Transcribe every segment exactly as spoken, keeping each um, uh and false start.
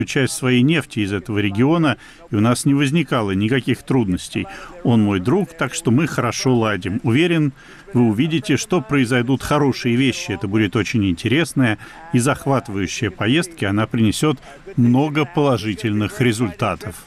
часть своей нефти из этого региона, и у нас не возникало никаких трудностей. Он мой друг, так что мы хорошо ладим. Уверен, вы увидите, что произойдут хорошие вещи. Это будет очень интересная и захватывающая поездка. Она принесет много положительных результатов.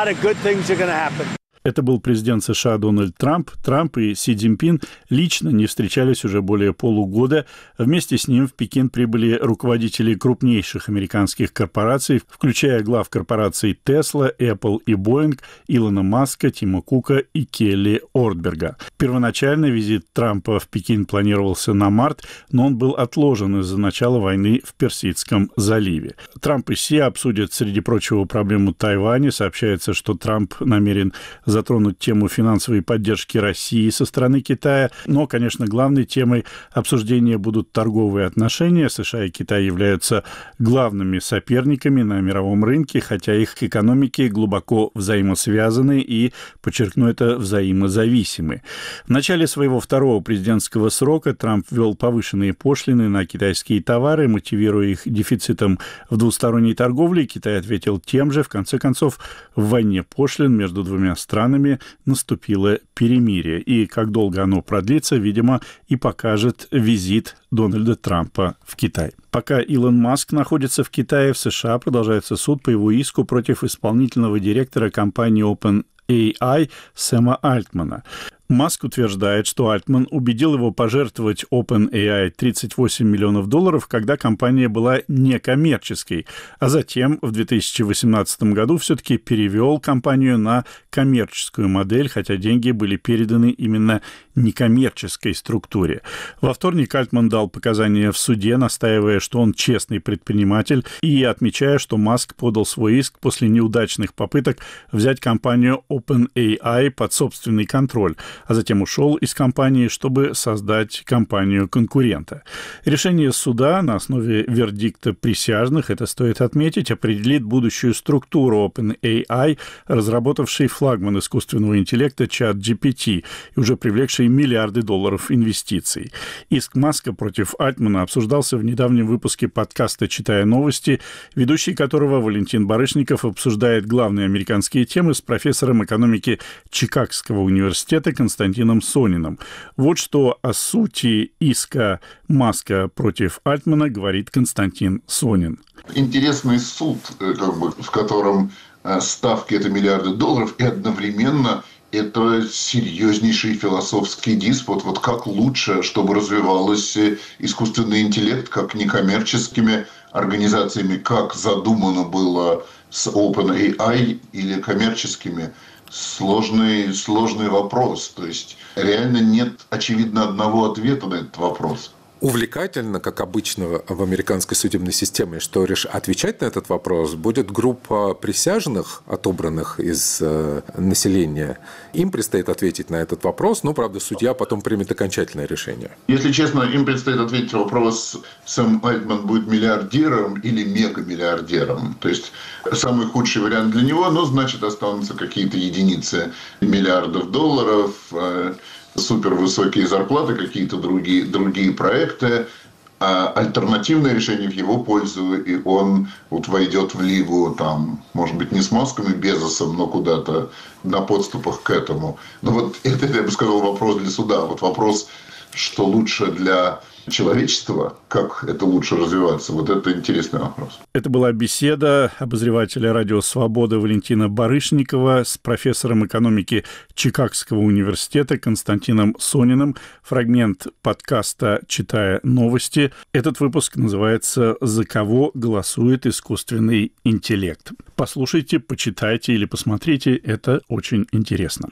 Это был президент США Дональд Трамп. Трамп и Си Цзиньпин лично не встречались уже более полугода. Вместе с ним в Пекин прибыли руководители крупнейших американских корпораций, включая глав корпораций Tesla, Apple и Boeing, Илона Маска, Тима Кука и Келли Ортберга. Первоначально визит Трампа в Пекин планировался на март, но он был отложен из-за начала войны в Персидском заливе. Трамп и Си обсудят, среди прочего, проблему Тайваня. Сообщается, что Трамп намерен затронуть тему финансовой поддержки России со стороны Китая. Но, конечно, главной темой обсуждения будут торговые отношения. США и Китай являются главными соперниками на мировом рынке, хотя их экономики глубоко взаимосвязаны и, подчеркну это, взаимозависимы. В начале своего второго президентского срока Трамп ввел повышенные пошлины на китайские товары, мотивируя их дефицитом в двусторонней торговле. Китай ответил тем же. В конце концов, в войне пошлин между двумя странами наступило перемирие. И как долго оно продлится, видимо, и покажет визит Дональда Трампа в Китай. Пока Илон Маск находится в Китае, в США продолжается суд по его иску против исполнительного директора компании OpenAI Сэма Альтмана. Маск утверждает, что Альтман убедил его пожертвовать OpenAI тридцать восемь миллионов долларов, когда компания была некоммерческой, а затем в две тысячи восемнадцатом году все-таки перевел компанию на коммерческую модель, хотя деньги были переданы именно некоммерческой структуре. Во вторник Альтман дал показания в суде, настаивая, что он честный предприниматель, и отмечая, что Маск подал свой иск после неудачных попыток взять компанию OpenAI под собственный контроль, а затем ушел из компании, чтобы создать компанию-конкурента. Решение суда на основе вердикта присяжных, это стоит отметить, определит будущую структуру OpenAI, разработавшей флагман искусственного интеллекта чат джи пи ти и уже привлекшей миллиарды долларов инвестиций. Иск Маска против Альтмана обсуждался в недавнем выпуске подкаста «Читая новости», ведущий которого Валентин Барышников обсуждает главные американские темы с профессором экономики Чикагского университета Константином Сониным. Вот что о сути иска Маска против Альтмана говорит Константин Сонин. Интересный суд, как бы, в котором ставки – это миллиарды долларов, и одновременно это серьезнейший философский диспут. Вот как лучше, чтобы развивался искусственный интеллект, как некоммерческими организациями, как задумано было с OpenAI, или коммерческими. Сложный, сложный вопрос. То есть реально нет, очевидно, одного ответа на этот вопрос. Увлекательно, как обычно в американской судебной системе, что отвечать на этот вопрос будет группа присяжных, отобранных из э, населения. Им предстоит ответить на этот вопрос, но, правда, судья потом примет окончательное решение. Если честно, им предстоит ответить на вопрос, Сэм Альтман будет миллиардером или мегамиллиардером. То есть самый худший вариант для него, но значит останутся какие-то единицы миллиардов долларов, э, супервысокие зарплаты, какие-то другие, другие проекты, а альтернативное решение в его пользу, и он вот войдет в лигу, там, может быть, не с Маском и Безосом, но куда-то на подступах к этому. Но вот это, я бы сказал, вопрос для суда. Вот вопрос, что лучше для человечества, как это лучше развиваться, вот это интересный вопрос. Это была беседа обозревателя «Радио Свобода» Валентина Барышникова с профессором экономики Чикагского университета Константином Сониным. Фрагмент подкаста «Читая новости». Этот выпуск называется «За кого голосует искусственный интеллект». Послушайте, почитайте или посмотрите, это очень интересно.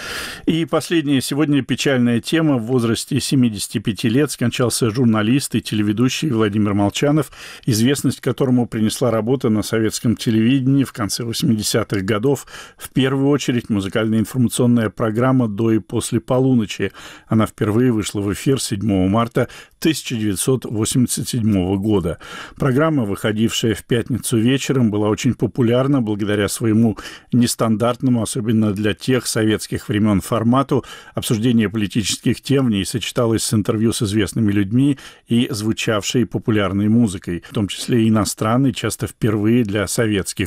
И последняя сегодня печальная тема. В возрасте семидесяти пяти лет скончался журналист и телеведущий Владимир Молчанов, известность которому принесла работа на советском телевидении в конце восьмидесятых годов. В первую очередь музыкальная информационная программа «До и после полуночи». Она впервые вышла в эфир седьмого марта тысяча девятьсот восемьдесят седьмого года. Программа, выходившая в пятницу вечером, была очень популярна популярна благодаря своему нестандартному, особенно для тех советских времен, формату. Обсуждение политических тем в ней сочеталось с интервью с известными людьми и звучавшей популярной музыкой, в том числе и иностранной, часто впервые для советских